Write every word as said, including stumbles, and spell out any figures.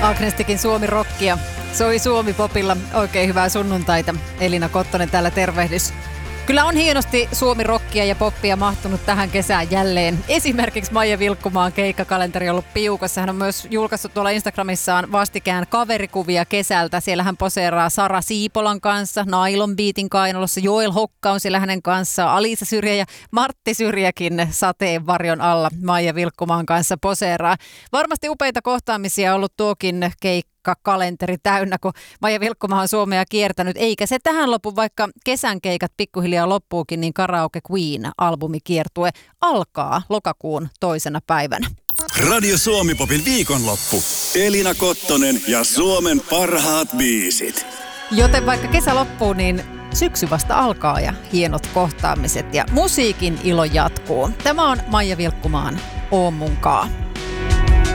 Agnestikin Suomi-rockia. Soi Suomi-popilla. Oikein hyvää sunnuntaita. Elina Kottonen täällä tervehdys. Kyllä on hienosti Suomi-rockia ja poppia mahtunut tähän kesään jälleen. Esimerkiksi Maija Vilkkumaan keikkakalenteri on ollut piukossa. Hän on myös julkaissut tuolla Instagramissaan vastikään kaverikuvia kesältä. Siellä hän poseeraa Sara Siipolan kanssa, Nylon Beatin kainalossa. Joel Hokka on siellä hänen kanssaan. Alisa Syrjä ja Martti Syrjäkin sateenvarjon alla Maija Vilkkumaan kanssa poseeraa. Varmasti upeita kohtaamisia on ollut tuokin keikka. Kalenteri täynnä, kun Maija Vilkkumaa on Suomea kiertänyt, eikä se tähän lopu, vaikka kesän keikat pikkuhiljaa loppuukin, niin Karaoke Queen-albumikiertue alkaa lokakuun toisena päivänä. Radio Suomi-popin viikonloppu. Elina Kottonen ja Suomen parhaat biisit. Joten vaikka kesä loppuu, niin syksy vasta alkaa ja hienot kohtaamiset ja musiikin ilo jatkuu. Tämä on Maija Vilkkumaan Oo munkaa.